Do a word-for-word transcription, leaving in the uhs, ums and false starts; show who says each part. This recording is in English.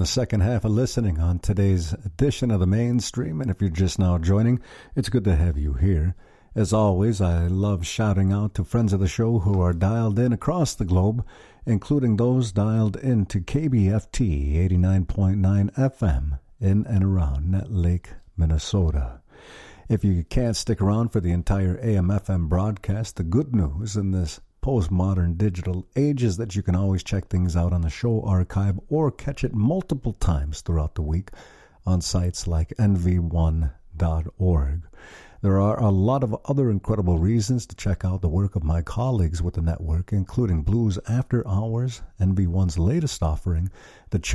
Speaker 1: the second half of listening on today's edition of the Mainstream. And if you're just now joining, it's good to have you here. As always, I love shouting out to friends of the show who are dialed in across the globe, including those dialed into K B F T eighty-nine point nine F M in and around Nett Lake, Minnesota. If you can't stick around for the entire A M F M broadcast, the good news in this postmodern digital age is that you can always check things out on the show archive or catch it multiple times throughout the week on sites like N V one dot org. There are a lot of other incredible reasons to check out the work of my colleagues with the network, including Blues After Hours, N V one's latest offering, the